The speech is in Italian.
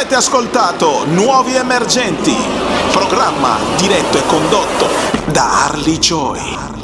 Avete ascoltato Nuovi Emergenti, programma diretto e condotto da Harley Joy.